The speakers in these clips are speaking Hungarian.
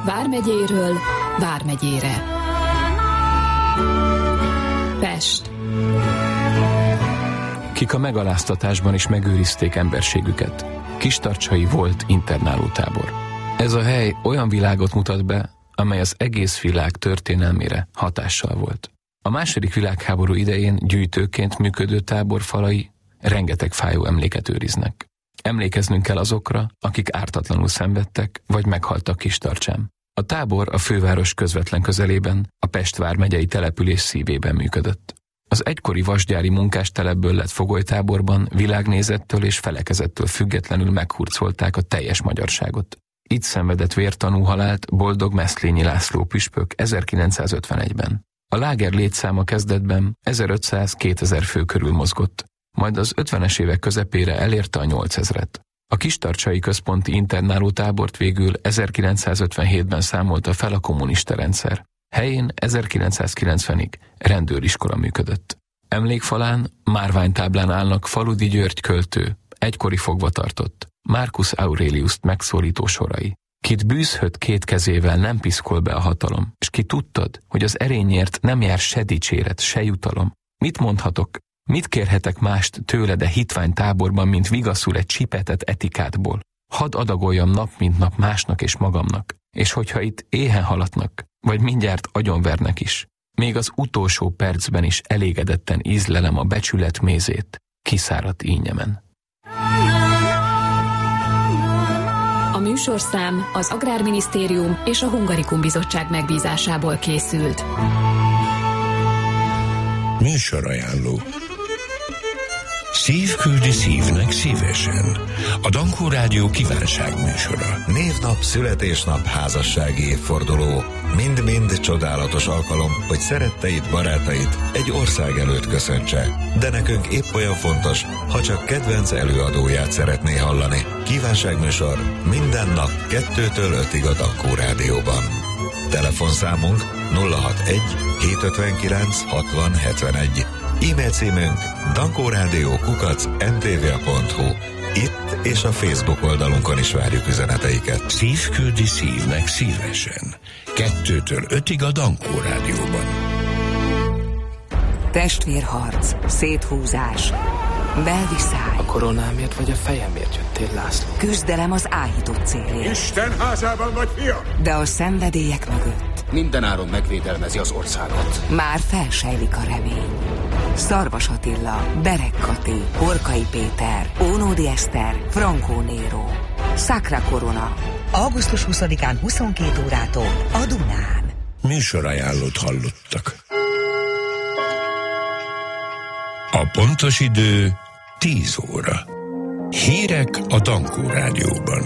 Vármegyéről Vármegyére. Pest. Kik a megaláztatásban is megőrizték emberségüket. Kistarcsai volt internálótábor. Ez a hely olyan világot mutat be, amely az egész világ történelmére hatással volt. A második világháború idején gyűjtőként működő tábor falai rengeteg fájó emléket őriznek. Emlékeznünk kell azokra, akik ártatlanul szenvedtek, vagy meghaltak Kistarcsán. A tábor a főváros közvetlen közelében, a Pest vármegyei település szívében működött. Az egykori vasgyári munkástelepből lett fogolytáborban világnézettől és felekezettől függetlenül meghurcolták a teljes magyarságot. Itt szenvedett vértanú halált Boldog Meszlényi László püspök 1951-ben. A láger létszáma kezdetben 1500-2000 fő körül mozgott, majd az 50-es évek közepére elérte a 8000-et. A kistarcsai központi internálótábort végül 1957-ben számolta fel a kommunista rendszer. Helyén 1990-ig rendőriskola működött. Emlékfalán, márványtáblán állnak Faludi György költő, egykori fogvatartott, Marcus Aureliust megszólító sorai. Kit bűzhöt két kezével nem piszkol be a hatalom, és ki tudtad, hogy az erényért nem jár se dicséret, se jutalom. Mit mondhatok? Mit kérhetek mást tőle, de hitvány táborban, mint vigaszul egy csipetett etikátból? Hadd adagoljam nap mint nap másnak és magamnak, és hogyha itt éhen halatnak, vagy mindjárt agyonvernek is, még az utolsó percben is elégedetten ízlelem a becsület mézét, kiszáradt ínnyemen. A műsorszám az Agrárminisztérium és a Hungarikum Bizottság megbízásából készült. Műsorajánló. Szív küldi szívnek szívesen. A Dankó Rádió kívánságműsora. Névnap, születésnap, házassági évforduló. Mind-mind csodálatos alkalom, hogy szeretteit, barátait egy ország előtt köszöntse. De nekünk épp olyan fontos, ha csak kedvenc előadóját szeretné hallani. Kívánságműsor minden nap 2-től 5-ig a Dankó Rádióban. Telefonszámunk 061 759 60 71. E-mail címünk dankórádió@mtva.hu. Itt és a Facebook oldalunkon is várjuk üzeneteiket. Szív küldi szívnek szívesen. 2-től 5-ig a Dankó Rádióban. Testvérharc, széthúzás, belviszály. A koronámért vagy a fejemért jöttél, László? Küzdelem az áhított célért. Isten házában vagy, fia? De a szenvedélyek mögött Mindenáron megvédelmezi az országot. már felsejlik a remény. Szarvas Attila, Berek Kati, Horkai Péter, Ónódi Eszter, Frankó Néró. Sacra Corona. Augusztus 20-án 22 órától a Dunán. Műsorajánlót hallottak. A pontos idő 10 óra. Hírek a Dankó Rádióban.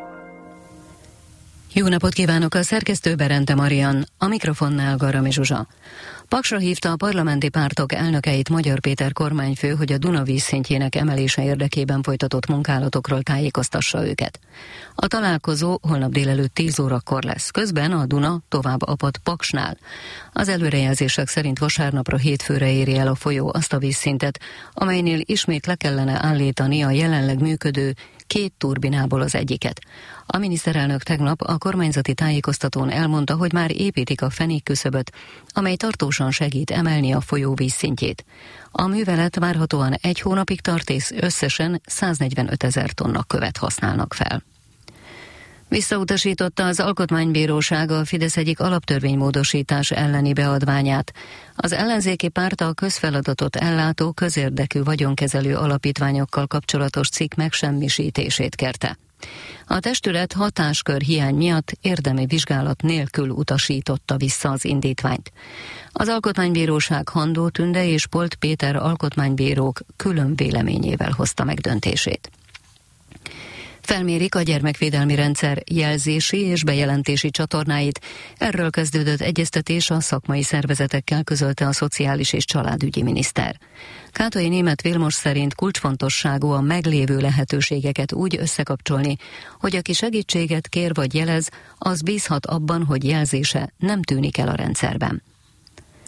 Jó napot kívánok, a szerkesztő Berente Marian, a mikrofonnál Garami Zsuzsa. Paksra hívta a parlamenti pártok elnökeit Magyar Péter kormányfő, hogy a Duna vízszintjének emelése érdekében folytatott munkálatokról tájékoztassa őket. A találkozó holnap délelőtt 10 órakor lesz. Közben a Duna tovább apad Paksnál. Az előrejelzések szerint vasárnapra hétfőre éri el a folyó azt a vízszintet, amelynél ismét le kellene állítani a jelenleg működő 2 turbinából az egyiket. A miniszterelnök tegnap a kormányzati tájékoztatón elmondta, hogy már építik a fenékküszöböt, amely tartósan segít emelni a folyó vízszintjét. A művelet várhatóan 1 hónapig tart, és összesen 145 000 tonna követ használnak fel. Visszautasította az Alkotmánybíróság a Fidesz egyik alaptörvénymódosítás elleni beadványát. Az ellenzéki párt a közfeladatot ellátó közérdekű vagyonkezelő alapítványokkal kapcsolatos cikk megsemmisítését kérte. A testület hatáskör hiány miatt érdemi vizsgálat nélkül utasította vissza az indítványt. Az Alkotmánybíróság Handó Tünde és Polt Péter alkotmánybírók külön véleményével hozta meg döntését. Felmérik a gyermekvédelmi rendszer jelzési és bejelentési csatornáit. Erről kezdődött egyeztetés a szakmai szervezetekkel, közölte a Szociális és Családügyi miniszter. Kátai Németh Vilmos szerint kulcsfontosságú a meglévő lehetőségeket úgy összekapcsolni, hogy aki segítséget kér vagy jelez, az bízhat abban, hogy jelzése nem tűnik el a rendszerben.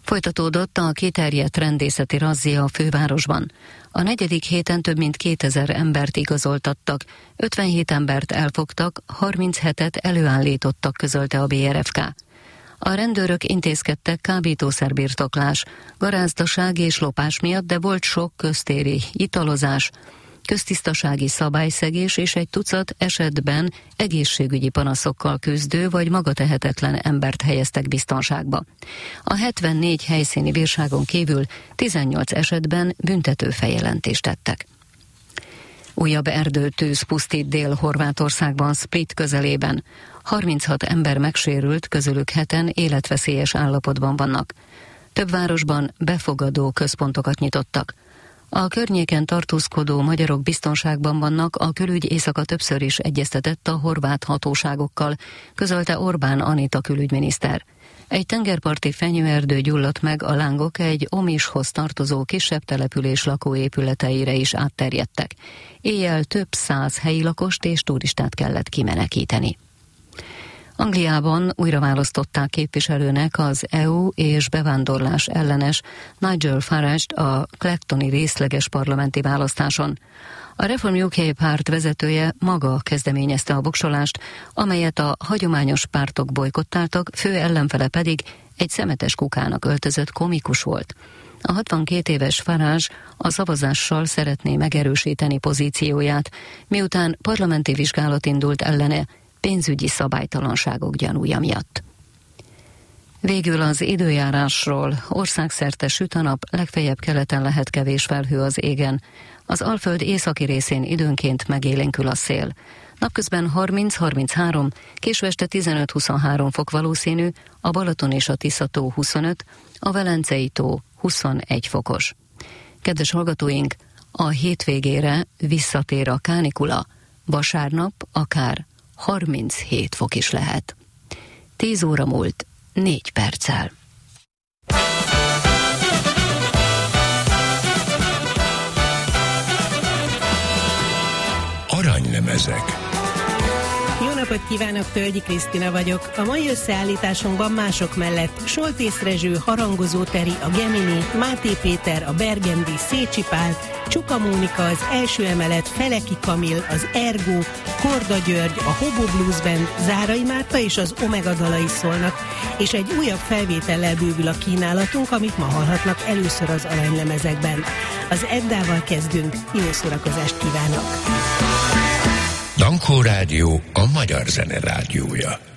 Folytatódott a kiterjedt rendészeti razzia a fővárosban. A 4. héten több mint 2000 embert igazoltattak, 57 embert elfogtak, 37-et előállítottak, közölte a BRFK. A rendőrök intézkedtek kábítószerbirtoklás, garázdaság és lopás miatt, de volt sok köztéri italozás, köztisztasági szabályszegés és egy tucat esetben egészségügyi panaszokkal küzdő vagy magatehetetlen embert helyeztek biztonságba. A 74 helyszíni bírságon kívül 18 esetben büntető feljelentést tettek. Újabb erdőtűz pusztít Dél-Horvátországban, Split közelében. 36 ember megsérült, közülük 7-en életveszélyes állapotban vannak. Több városban befogadó központokat nyitottak. A környéken tartózkodó magyarok biztonságban vannak, a külügy éjszaka többször is egyeztetett a horvát hatóságokkal, közölte Orbán Anita külügyminiszter. Egy tengerparti fenyőerdő gyulladt meg, a lángok egy Omishoz tartozó kisebb település lakóépületeire is átterjedtek. Éjjel több 100 helyi lakost és turistát kellett kimenekíteni. Angliában újra választották képviselőnek az EU és bevándorlás ellenes Nigel Farage-t a Clactoni részleges parlamenti választáson. A Reform UK párt vezetője maga kezdeményezte a voksolást, amelyet a hagyományos pártok bojkottáltak, fő ellenfele pedig egy szemetes kukának öltözött komikus volt. A 62 éves Farage a szavazással szeretné megerősíteni pozícióját, miután parlamenti vizsgálat indult ellene, pénzügyi szabálytalanságok gyanúja miatt. Végül az időjárásról. Országszerte süt a nap, legfeljebb keleten lehet kevés felhő az égen. Az Alföld északi részén időnként megélénkül a szél. Napközben 30-33, késő este 15-23 fok valószínű, a Balaton és a Tisza-tó 25, a Velencei tó 21 fokos. Kedves hallgatóink, a hétvégére visszatér a kánikula, vasárnap akár 37 fok is lehet. 10 óra múlt 4 perccel. Aranylemezek. Jó napot kívánok, Tölgyi Krisztina vagyok. A mai összeállításunkban mások mellett Soltész Rezső, Harangozó Teri, a Gemini, Máté Péter, a Bergendi, Szécsi Pál, Csuka Mónika, az Első Emelet, Feleki Kamil, az Ergo, Korda György, a Hobo Blues Band, Zárai Márta és az Omega dalai szólnak, és egy újabb felvétellel bővül a kínálatunk, amit ma hallhatnak először az aranylemezekben. Az Eddával kezdünk, jó szórakozást kívánok! Dankó Rádió, a magyar zene rádiója.